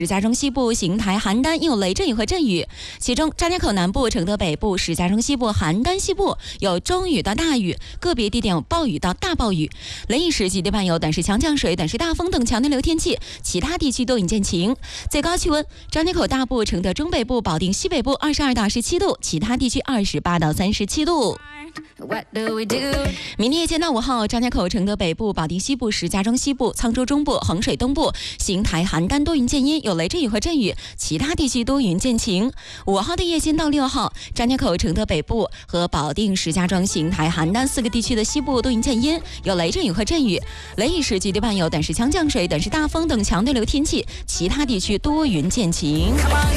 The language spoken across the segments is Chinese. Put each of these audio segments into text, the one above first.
石家庄西部、邢台、邯郸有雷阵雨和阵雨，其中张家口南部、承德北部、石家庄西部、邯郸西部有中雨到大雨，个别地点有暴雨到大暴雨，雷雨时极地伴有短时强降水、短时大风等强对流天气，其他地区多云见晴。最高气温：张家口大部、承德中北部、保定西北部22到27度，其他地区28到37度。明天夜间到5号，张家口、承德北部、保定西部、石家庄西部、沧州中部、衡水东部、邢台、邯郸多云见阴，有雷阵雨和阵雨，其他地区多云见晴。5号的夜间到6号，张家口、承德北部和保定、石家庄、邢台、邯郸4个地区的西部多云见阴，有雷阵雨和阵雨，雷雨时极地伴有短时强降水、短时大风等强对流天气，其他地区多云见晴。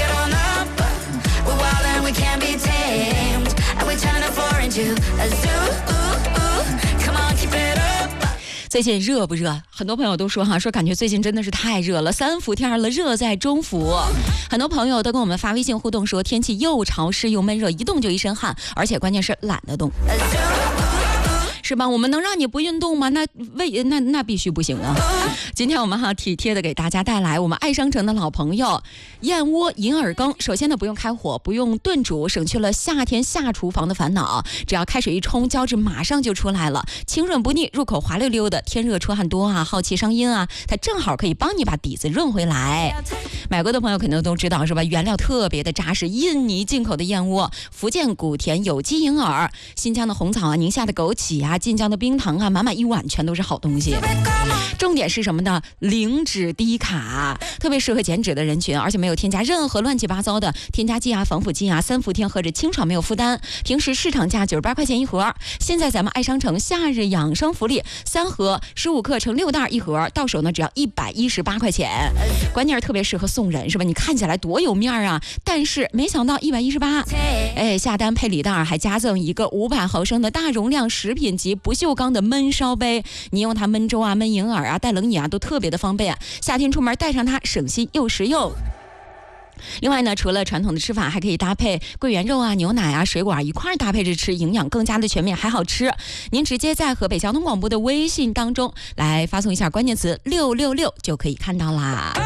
最近热不热？很多朋友都说说感觉最近真的是太热了，3伏天了，热在中伏。很多朋友都跟我们发微信互动说，天气又潮湿又闷热，一动就一身汗，而且关键是懒得动。是吧？我们能让你不运动吗？那必须不行啊！今天我们体贴的给大家带来我们爱商城的老朋友燕窝银耳羹。首先呢，不用开火，不用炖煮，省去了夏天下厨房的烦恼。只要开水一冲，胶质马上就出来了，清润不腻，入口滑溜溜的。天热出汗多好奇伤阴它正好可以帮你把底子润回来。买过的朋友肯定都知道是吧？原料特别的扎实，印尼进口的燕窝，福建古田有机银耳，新疆的红枣宁夏的枸杞晋江的冰糖满满一碗全都是好东西。重点是什么呢？零脂低卡，特别适合减脂的人群，而且没有添加任何乱七八糟的添加剂防腐剂3伏天喝着清爽没有负担。平时市场价98块钱一盒，现在咱们爱商城夏日养生福利，3盒15克乘6袋一盒，到手呢只要118块钱。关键是特别适合送人是吧？你看起来多有面但是没想到118，下单配礼袋还加赠一个500毫升的大容量食品级不锈钢的焖烧杯，你用它焖粥焖银耳带冷饮都特别的方便夏天出门带上它，省心又实用。另外呢，除了传统的吃法，还可以搭配桂圆肉牛奶水果一块搭配着吃，营养更加的全面还好吃。您直接在河北交通广播的微信当中来发送一下关键词666就可以看到啦。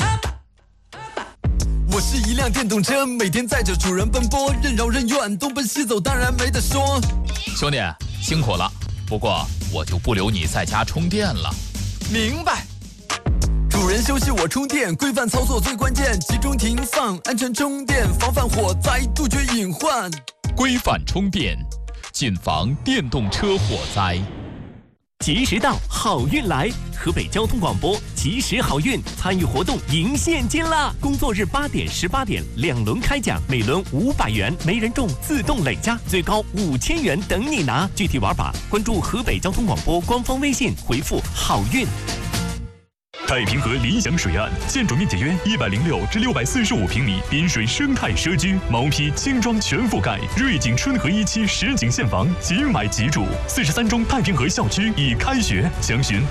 我是一辆电动车，每天载着主人奔波，任劳任怨，东奔西走，当然没得说。 兄弟辛苦了，不过我就不留你在家充电了。 明白。主人休息我充电，规范操作最关键，集中停放，安全充电，防范火灾，杜绝隐患。 规范充电，谨防电动车火灾。 及时到，好运来！河北交通广播及时好运参与活动赢现金啦！工作日8点、18点2轮开奖，每轮500元，没人中自动累加，最高5000元等你拿。具体玩法关注河北交通广播官方微信，回复好运。 太平河理想水岸，建筑面积约106至645平米，滨水生态社区，毛坯轻装全覆盖，瑞景春和1期实景现房，即买即住。43中太平河校区已开学，详询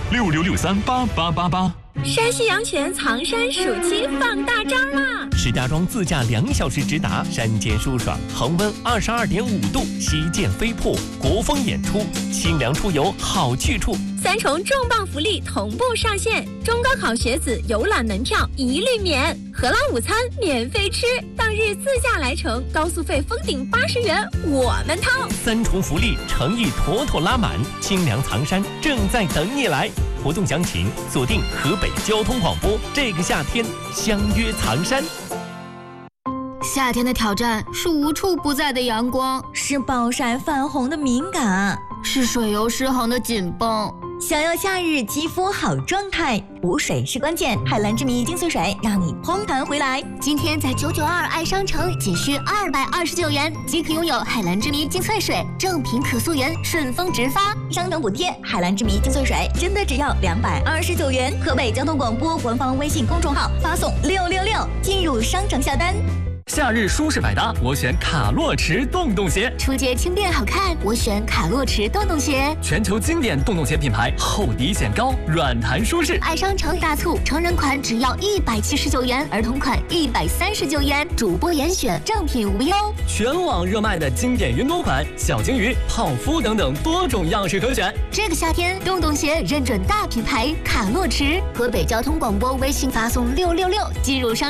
6663888888。 山西阳泉藏山暑期放大招啦！ 石家庄自驾2小时直达，山间舒爽，恒温22.5度，旗舰飞瀑，国风演出，清凉出游好去处。 3重重磅福利同步上线，中高考学子游览门票一律免，荷兰午餐免费吃，当日自驾来程高速费封顶80元我们掏。 3重福利诚意妥妥拉满，清凉藏山正在等你来。活动详情锁定河北交通广播，这个夏天相约藏山。 夏天的挑战是无处不在的阳光， 是暴晒泛红的敏感， 是水油失衡的紧绷。 想要夏日肌肤好状态，补水是关键。海蓝之谜精粹水让你嘭弹回来。 今天在992爱商城仅需229元即可拥有海蓝之谜精粹水，正品可溯源，顺丰直发， 商城补贴。海蓝之谜精粹水真的只要229元。河北交通广播官方微信公众号发送666进入商城下单。 夏日舒适百搭，我选卡洛驰洞洞鞋。 出街轻便好看，我选卡洛驰洞洞鞋。 全球经典洞洞鞋品牌，厚底显高，软弹舒适。 爱商城大促，成人款只要179元，儿童款139元，主播严选，正品无忧。 全网热卖的经典云朵款，小鲸鱼、泡芙等等多种样式可选。 这个夏天，洞洞鞋认准大品牌卡洛驰。河北交通广播微信发送666进入商